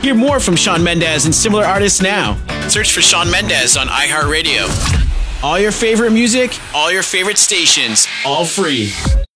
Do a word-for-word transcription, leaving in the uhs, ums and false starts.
Hear more from Shawn Mendes and similar artists now. Search for Shawn Mendes on iHeartRadio. All your favorite music, all your favorite stations, all free.